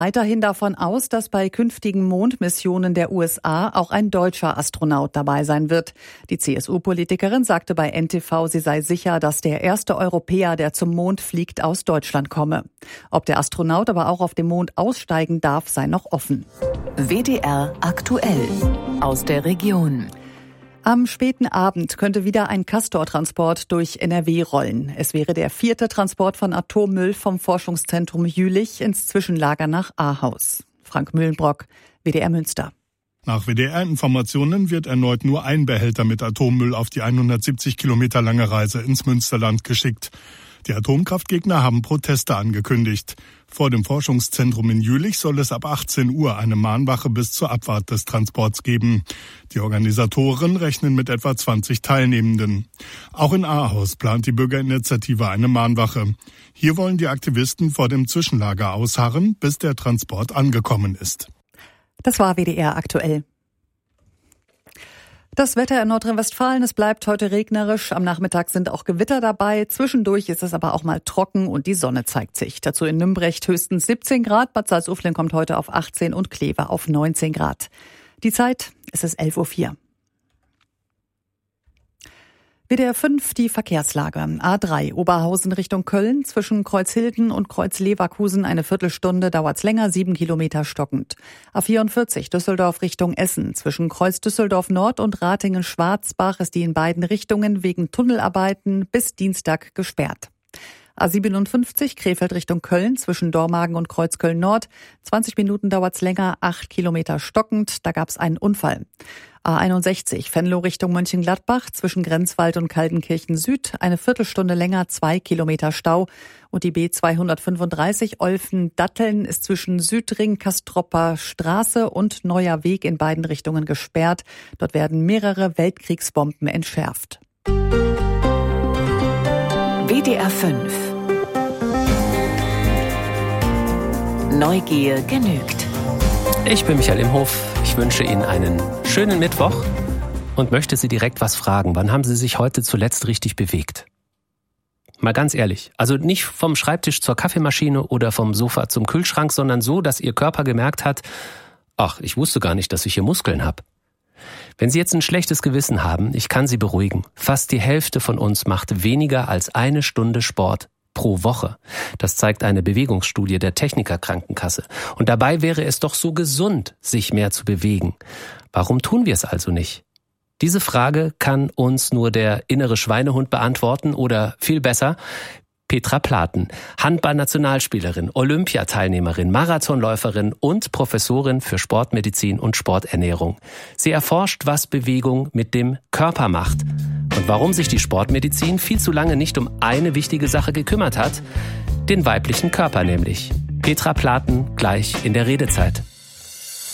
weiterhin davon aus, dass bei künftigen Mondmissionen der USA auch ein deutscher Astronaut dabei sein wird. Die CSU-Politikerin sagte bei NTV, sie sei sicher, dass der erste Europäer, der zum Mond fliegt, aus Deutschland komme. Ob der Astronaut aber auch auf dem Mond aussteigen darf, sei noch offen. WDR aktuell aus der Region. Am späten Abend könnte wieder ein Castor-Transport durch NRW rollen. Es wäre der 4. Transport von Atommüll vom Forschungszentrum Jülich ins Zwischenlager nach Ahaus. Frank Mühlenbrock, WDR Münster. Nach WDR-Informationen wird erneut nur ein Behälter mit Atommüll auf die 170 Kilometer lange Reise ins Münsterland geschickt. Die Atomkraftgegner haben Proteste angekündigt. Vor dem Forschungszentrum in Jülich soll es ab 18 Uhr eine Mahnwache bis zur Abfahrt des Transports geben. Die Organisatoren rechnen mit etwa 20 Teilnehmenden. Auch in Ahaus plant die Bürgerinitiative eine Mahnwache. Hier wollen die Aktivisten vor dem Zwischenlager ausharren, bis der Transport angekommen ist. Das war WDR aktuell. Das Wetter in Nordrhein-Westfalen, es bleibt heute regnerisch. Am Nachmittag sind auch Gewitter dabei. Zwischendurch ist es aber auch mal trocken und die Sonne zeigt sich. Dazu in Nümbrecht höchstens 17 Grad. Bad Salzuflen kommt heute auf 18 und Kleve auf 19 Grad. Die Zeit, es ist 11.04 Uhr. WDR 5, die Verkehrslage. A3 Oberhausen Richtung Köln, zwischen Kreuzhilden und Kreuzleverkusen eine Viertelstunde, dauert's länger, 7 Kilometer stockend. A44 Düsseldorf Richtung Essen, zwischen Kreuz Düsseldorf Nord und Ratingen-Schwarzbach ist die in beiden Richtungen wegen Tunnelarbeiten bis Dienstag gesperrt. A57 Krefeld Richtung Köln, zwischen Dormagen und Kreuzköln Nord. 20 Minuten dauert's länger, 8 Kilometer stockend, da gab's einen Unfall. A61 Venlo Richtung Mönchengladbach, zwischen Grenzwald und Kaltenkirchen Süd, eine Viertelstunde länger, 2 Kilometer Stau. Und die B235 Olfen-Datteln ist zwischen Südring-Kastropper Straße und Neuer Weg in beiden Richtungen gesperrt. Dort werden mehrere Weltkriegsbomben entschärft. WDR 5 Neugier genügt. Ich bin Michael Imhof. Ich wünsche Ihnen einen schönen Mittwoch und möchte Sie direkt was fragen. Wann haben Sie sich heute zuletzt richtig bewegt? Mal ganz ehrlich. Also nicht vom Schreibtisch zur Kaffeemaschine oder vom Sofa zum Kühlschrank, sondern so, dass Ihr Körper gemerkt hat, ach, ich wusste gar nicht, dass ich hier Muskeln habe. Wenn Sie jetzt ein schlechtes Gewissen haben, ich kann Sie beruhigen. Fast die Hälfte von uns macht weniger als 1 Stunde Sport pro Woche. Das zeigt eine Bewegungsstudie der Techniker Krankenkasse. Und dabei wäre es doch so gesund, sich mehr zu bewegen. Warum tun wir es also nicht? Diese Frage kann uns nur der innere Schweinehund beantworten oder viel besser Petra Platen, Handball-Nationalspielerin, Olympiateilnehmerin, Marathonläuferin und Professorin für Sportmedizin und Sporternährung. Sie erforscht, was Bewegung mit dem Körper macht und warum sich die Sportmedizin viel zu lange nicht um eine wichtige Sache gekümmert hat, den weiblichen Körper nämlich. Petra Platen gleich in der Redezeit.